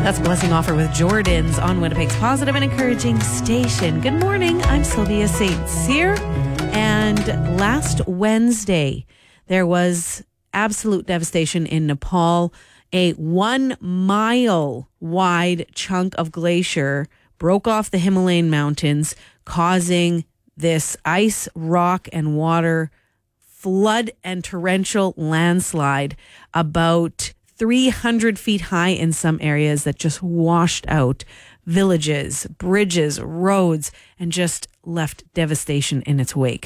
That's Blessing Offer with Jordan's on Winnipeg's positive and encouraging station. Good morning. I'm Sylvia St. Cyr. And last Wednesday, there was absolute devastation in Nepal. A 1 mile wide chunk of glacier broke off the Himalayan mountains, causing this ice, rock, and water flood and torrential landslide about 300 feet high in some areas that just washed out villages, bridges, roads, and just left devastation in its wake.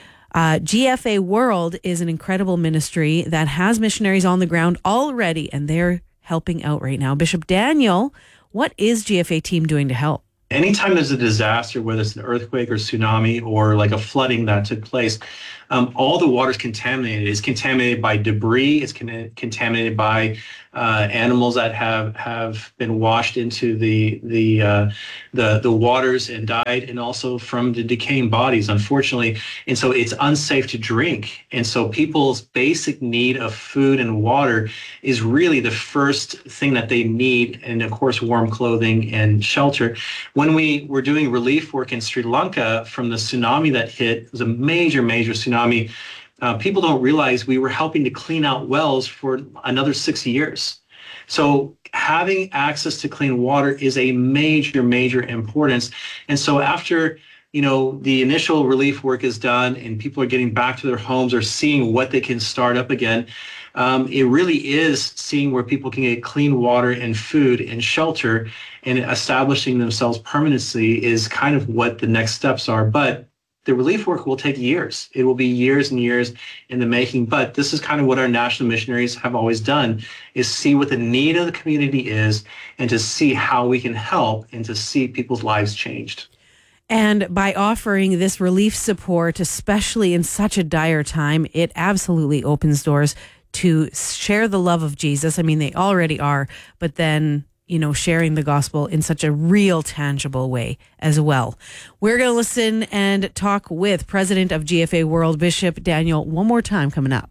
GFA World is an incredible ministry that has missionaries on the ground already, and they're helping out right now. Bishop Daniel, what is GFA team doing to help? Anytime there's a disaster, whether it's an earthquake or tsunami or like a flooding that took place, all the water is contaminated. It's contaminated by debris. It's contaminated by animals that have been washed into the waters and died, and also from the decaying bodies, unfortunately. And so it's unsafe to drink. And so people's basic need of food and water is really the first thing that they need, and of course, warm clothing and shelter. When we were doing relief work in Sri Lanka from the tsunami that hit, it was a major tsunami. People don't realize we were helping to clean out wells for another 6 years. So having access to clean water is a major importance. And so after, the initial relief work is done and people are getting back to their homes or seeing what they can start up again, it really is seeing where people can get clean water and food and shelter, and establishing themselves permanently is kind of what the next steps are. But the relief work will take years. It will be years and years in the making. But this is kind of what our national missionaries have always done, is see what the need of the community is and to see how we can help and to see people's lives changed. And by offering this relief support, especially in such a dire time, it absolutely opens doors to share the love of Jesus. I mean, they already are, but then sharing the gospel in such a real, tangible way as well. We're going to listen and talk with President of GFA World, Bishop Daniel, one more time coming up.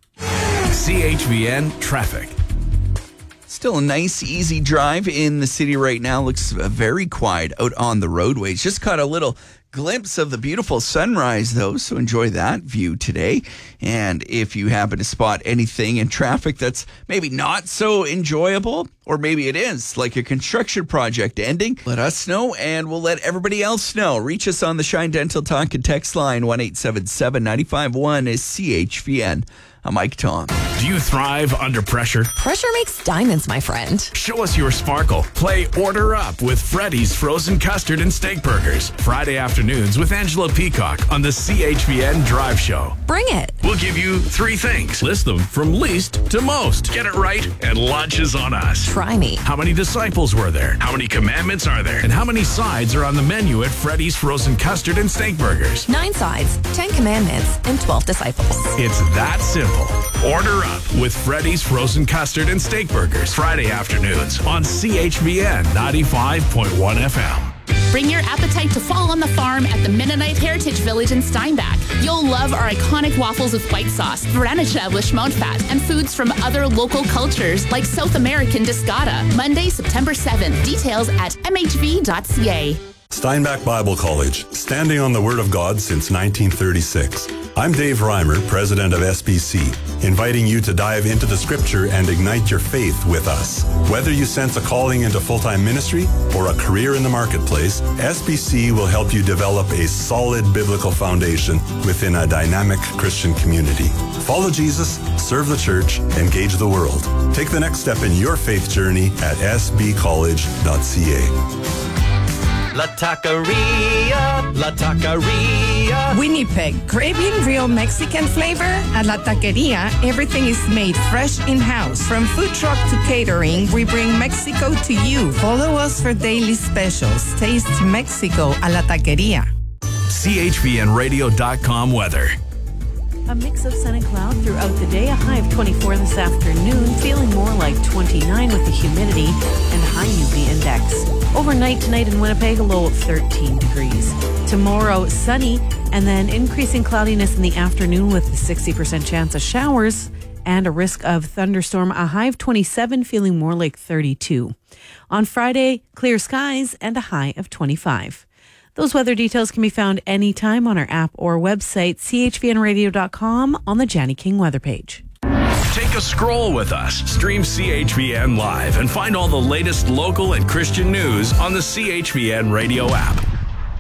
CHVN Traffic. Still a nice, easy drive in the city right now. Looks very quiet out on the roadways. Just caught a little glimpse of the beautiful sunrise, though, so enjoy that view today. And if you happen to spot anything in traffic that's maybe not so enjoyable, or maybe it is, like a construction project ending, let us know, and we'll let everybody else know. Reach us on the Shine Dental Talk and text line 1-877-951 is CHVN. I'm Mike Tom. Do you thrive under pressure? Pressure makes diamonds, my friend. Show us your sparkle. Play Order Up with Freddy's Frozen Custard and Steak Burgers. Friday afternoons with Angela Peacock on the CHVN Drive Show. Bring it. We'll give you 3 things. List them from least to most. Get it right, and lunch is on us. Try me. How many disciples were there? How many commandments are there? And how many sides are on the menu at Freddy's Frozen Custard and Steak Burgers? 9 sides, 10 commandments, and 12 disciples. It's that simple. Order up with Freddy's Frozen Custard and Steak Burgers. Friday afternoons on CHVN 95.1 FM. Bring your appetite to fall on the farm at the Mennonite Heritage Village in Steinbach. You'll love our iconic waffles with white sauce, Varanich with Schmontfat, and foods from other local cultures like South American Discada. Monday, September 7th. Details at mhv.ca. Steinbach Bible College, standing on the Word of God since 1936. I'm Dave Reimer, president of SBC, inviting you to dive into the Scripture and ignite your faith with us. Whether you sense a calling into full-time ministry or a career in the marketplace, SBC will help you develop a solid biblical foundation within a dynamic Christian community. Follow Jesus, serve the church, engage the world. Take the next step in your faith journey at sbcollege.ca. La Taqueria, La Taqueria. Winnipeg, craving real Mexican flavor? At La Taqueria, everything is made fresh in-house. From food truck to catering, we bring Mexico to you. Follow us for daily specials. Taste Mexico a La Taqueria. CHVNradio.com weather. A mix of sun and cloud throughout the day. A high of 24 this afternoon. Feeling more like 29 with the humidity and high UV index. Overnight tonight in Winnipeg, a low of 13 degrees. Tomorrow, sunny, and then increasing cloudiness in the afternoon with a 60% chance of showers and a risk of thunderstorm, a high of 27, feeling more like 32. On Friday, clear skies and a high of 25. Those weather details can be found anytime on our app or website, chvnradio.com, on the Janny King weather page. Take a scroll with us. Stream CHVN live and find all the latest local and Christian news on the CHVN radio app.